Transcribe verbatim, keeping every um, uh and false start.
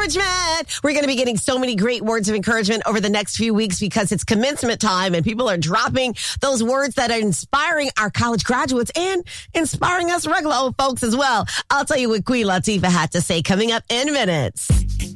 encouragement. We're going to be getting so many great words of encouragement over the next few weeks because it's commencement time and people are dropping those words that are inspiring our college graduates and inspiring us regular old folks as well. I'll tell you what Queen Latifah had to say coming up in minutes.